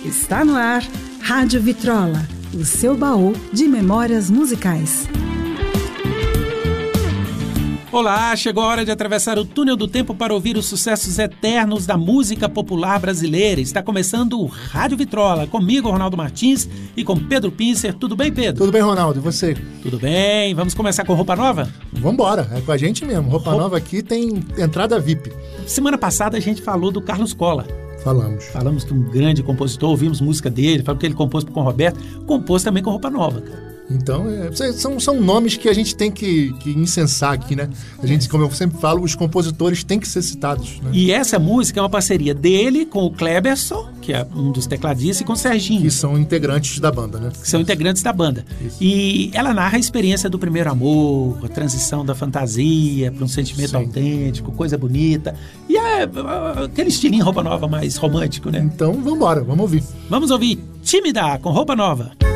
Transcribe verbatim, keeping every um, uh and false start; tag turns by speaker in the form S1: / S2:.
S1: Está no ar, Rádio Vitrola, o seu baú de memórias musicais.
S2: Olá, chegou a hora de atravessar o túnel do tempo para ouvir os sucessos eternos da música popular brasileira. Está começando o Rádio Vitrola, comigo, Ronaldo Martins, e com Pedro Pincer. Tudo bem, Pedro?
S3: Tudo bem, Ronaldo, e você?
S2: Tudo bem, vamos começar com roupa nova?
S3: Vambora, é com a gente mesmo. Roupa
S2: Roupa...
S3: nova aqui tem entrada V I P.
S2: Semana passada a gente falou do Carlos Cola.
S3: Falamos.
S2: Falamos que um grande compositor, ouvimos música dele, falamos que ele compôs com o Roberto, compôs também com roupa nova, cara.
S3: Então, é, são, são nomes que a gente tem que, que incensar aqui, né? A gente, como eu sempre falo, os compositores têm que ser citados, né?
S2: E essa música é uma parceria dele com o Kleberson, que é um dos tecladistas, e com o Serginho.
S3: Que são integrantes da banda, né?
S2: Que são integrantes da banda. Isso. E ela narra a experiência do primeiro amor, a transição da fantasia para um sentimento Sim. autêntico, coisa bonita. E é, é aquele estilinho roupa nova mais romântico, né?
S3: Então, vamos embora, vamos ouvir.
S2: Vamos ouvir Tímida com Roupa Nova.